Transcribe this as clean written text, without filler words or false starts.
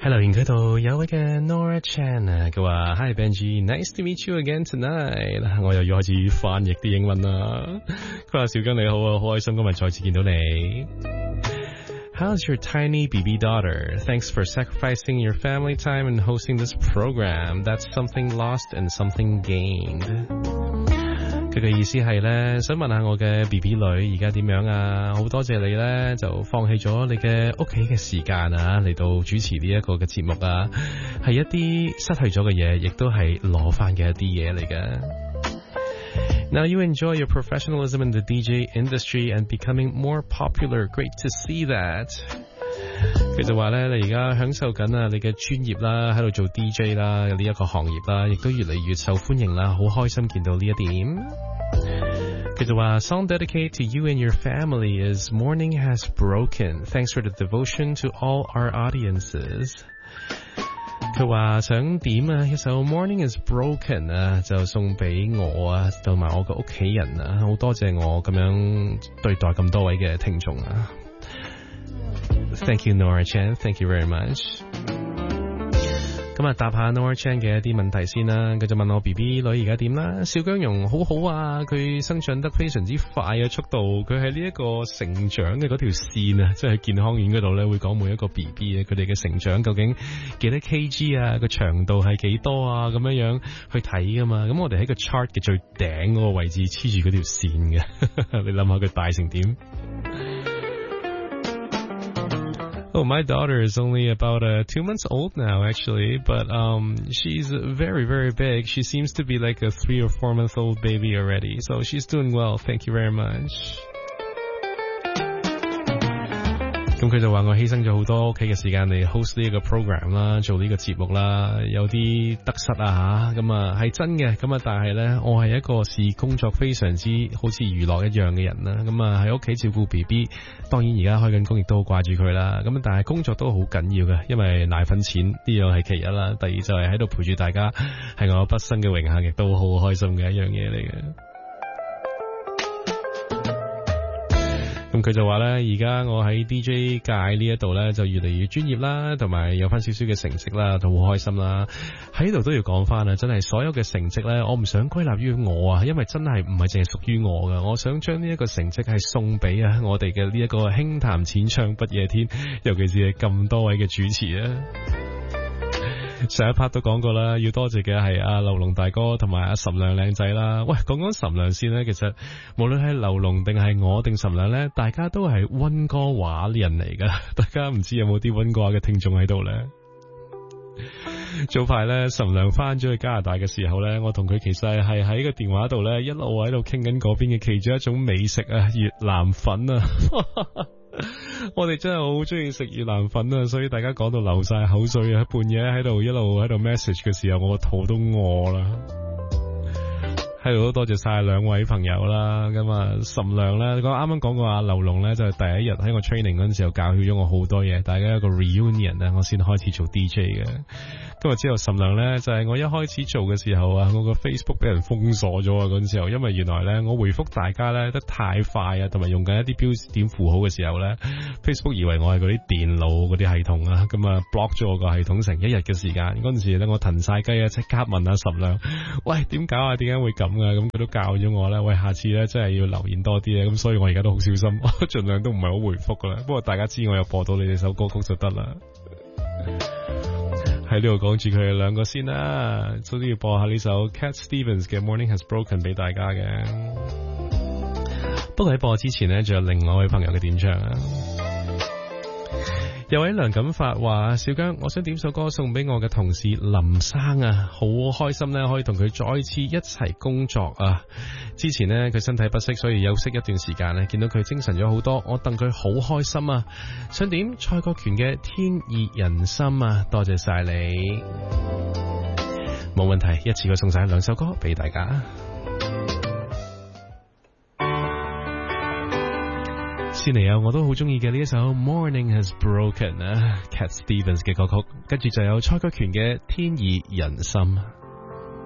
喺留言區度有位嘅 Nora Chan 啊，佢話 Hi Benji，nice to meet you again tonight。我又要開始翻譯啲英文啦。佢話小姜你好啊，好開心今日再次見到你。How's your tiny baby daughter? Thanks for sacrificing your family time and hosting this program. That's something lost and something gained. 佢嘅意思係咧，想問下我嘅 BB 女而家點樣啊？好多謝你咧，就放棄咗你嘅屋企嘅時間啊，嚟到主持呢一個嘅節目啊，係一啲失去咗嘅嘢，亦都係攞翻嘅一啲嘢嚟嘅。Now you enjoy your professionalism in the DJ industry and becoming more popular. Great to see that. 佢就話咧，你而家享受緊啊，你嘅專業啦，喺度做 DJ 啦，呢一個行業啦，亦都越嚟越受歡迎啦，好開心見到呢一點。佢就話 Song dedicated to you and your family is Morning Has Broken. Thanks for the devotion to all our audiences. 佢話想點啊一首 Morning Is Broken 啊，就送俾我啊，同埋我嘅屋企人啊，好多謝我咁樣對待咁多位嘅聽眾啊。Thank you Nora Chan, thank you very much。 咁啊答下 Nora Chan 嘅一啲問題先啦。佢就問我 BB 女而家點啦？小姜蓉好好啊，佢生長得非常之快嘅速度，佢喺呢一個成長嘅嗰條線啊，即係健康院嗰度咧會講每一個 BB 佢哋嘅成長究竟幾多 kg 啊，個長度係幾多啊，咁樣樣去睇噶嘛。咁我哋喺個 chart 嘅最頂嗰個位置黐住嗰條線嘅你諗下佢大成點？Oh, my daughter is only about 2 months old now, actually, but she's very, very big. She seems to be like a 3 or 4 month old baby already, so she's doing well. Thank you very much. 咁佢就話我犧牲咗好多屋企嘅時間嚟 host 呢一個 program 啦，做呢個節目啦，有啲得失啊吓，咁啊係真嘅，咁啊但係咧我係一個視工作非常之好似娛樂一樣嘅人啦，咁啊喺屋企照顧 BB， 當然而家開緊工亦都好掛住佢啦，咁但係工作都好緊要嘅，因為奶粉錢呢樣係其一啦，第二就係喺度陪住大家，係我畢生嘅榮幸，亦都好開心嘅一樣嘢嚟嘅。咁佢就話咧，而家我喺 DJ 界呢一度咧就越嚟越專業啦，同埋有翻少少嘅成績啦，都好開心啦。喺度都要講翻啊，真係所有嘅成績咧，我唔想歸納於我啊，因為真係唔係淨係屬於我噶，我想將呢一個成績係送俾啊我哋嘅呢一個輕談淺唱不夜天，尤其是係咁多位嘅主持啊。上一 part 都講過啦，要多謝嘅係阿劉龍大哥同埋阿岑亮靚仔啦。喂，講講岑亮先咧，其實無論係劉龍定係我定岑亮咧，大家都係溫哥華人嚟噶。大家唔知有冇啲溫哥華嘅聽眾喺度咧？早排咧，岑亮翻咗去加拿大嘅時候咧，我同佢其實係喺個電話度咧，一路喺度傾緊嗰邊嘅其中一種美食啊，越南粉啊。我哋真係好中意食越南粉啊，所以大家講到流晒口水啊，半夜喺度一路喺度 message 嘅時候，我個肚都餓啦。喺度都多謝晒兩位朋友啦，咁啊岑亮咧，我啱啱講過阿劉龍咧，就係第一日喺我 training 嗰陣時候教曉咗我好多嘢，大家有個 reunion 啊，我先開始做 DJ 嘅。今日之後岑亮咧就係我一開始做嘅時候啊，我個 Facebook 俾人封鎖咗啊，嗰陣時候，因為原來咧我回覆大家咧得太快啊，同埋用緊一啲標點符號嘅時候咧 ，Facebook 以為我係嗰啲電腦嗰啲系統啊，咁啊 block 咗我個系統成一日嘅時間。嗰陣時咧我騰晒雞啊，即刻問阿岑亮，喂，點搞啊？點解會咁啊？咁佢都教咗我咧，喂，下次咧真係要留言多啲咧。咁所以我而家都好小心，我盡量都唔係好回覆噶啦。不過大家知我有播到你哋首歌曲就得啦。喺呢度講住佢哋兩個先啦，所以要播下呢首 Cat Stevens 嘅 Morning Has Broken 俾大家嘅。不過喺播之前呢，仲有另外一位朋友嘅點唱啊。有位梁錦發話：小姜，我想點首歌送俾我嘅同事林生啊，好開心呢，可以同佢再次一齊工作啊！之前呢，佢身體不適，所以休息一段時間呢，見到佢精神咗好多，我戥佢好開心啊！想點蔡國權嘅天意人心啊，多謝晒你，冇問題，一次過送晒兩首歌俾大家。先嚟有我都好中意嘅呢一首 Morning Has Broken 啊 Cat Stevens 嘅歌曲，跟住就有蔡國權嘅天意人心。